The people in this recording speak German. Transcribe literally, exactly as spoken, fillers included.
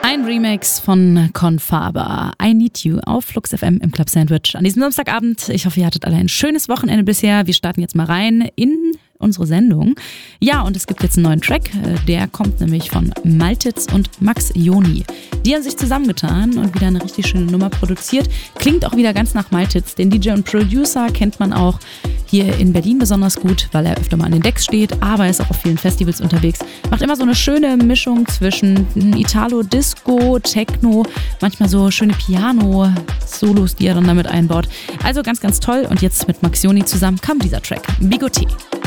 Ein Remix von Confaber, I Need You auf Flux F M im Club Sandwich an diesem Samstagabend. Ich hoffe, ihr hattet alle ein schönes Wochenende bisher. Wir starten jetzt mal rein in unsere Sendung. Ja, und es gibt jetzt einen neuen Track, der kommt nämlich von Maltitz und Max Joni. Die haben sich zusammengetan und wieder eine richtig schöne Nummer produziert. Klingt auch wieder ganz nach Maltitz. Den D J und Producer kennt man auch hier in Berlin besonders gut, weil er öfter mal an den Decks steht, aber er ist auch auf vielen Festivals unterwegs. Macht immer so eine schöne Mischung zwischen Italo, Disco, Techno, manchmal so schöne Piano-Solos, die er dann damit einbaut. Also ganz, ganz toll. Und jetzt mit Max Joni zusammen kam dieser Track, Bigoté.